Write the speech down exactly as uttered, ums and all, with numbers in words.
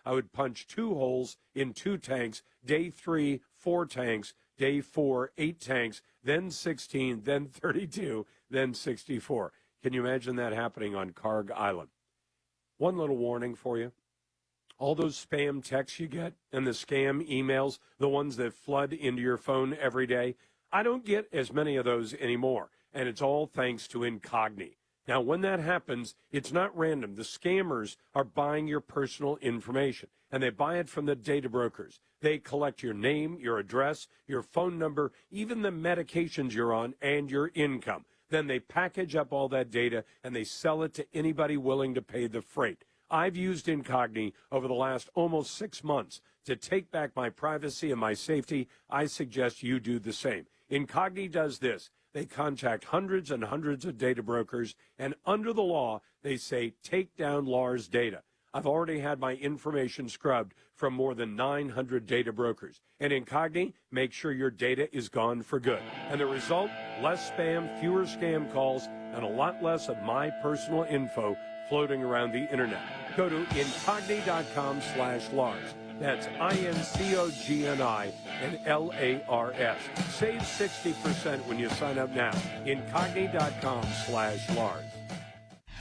I would punch two holes in two tanks. Day three, four tanks. Day four, eight tanks. Then sixteen, then thirty-two, then sixty-four. Can you imagine that happening on Karg Island? One little warning for you. All those spam texts you get and the scam emails, the ones that flood into your phone every day, I don't get as many of those anymore, and it's all thanks to Incogni. Now, when that happens, it's not random. The scammers are buying your personal information, and they buy it from the data brokers. They collect your name, your address, your phone number, even the medications you're on, and your income. Then they package up all that data, and they sell it to anybody willing to pay the freight. I've used Incogni over the last almost six months to take back my privacy and my safety. I suggest you do the same. Incogni does this. They contact hundreds and hundreds of data brokers, and under the law, they say, take down Lars' data. I've already had my information scrubbed from more than nine hundred data brokers. And Incogni, make sure your data is gone for good. And the result, less spam, fewer scam calls, and a lot less of my personal info floating around the internet. Go to Incogni.com slash Lars. That's I N C O G N I and L A R S. Save sixty percent when you sign up now. Incogni.com slash Lars.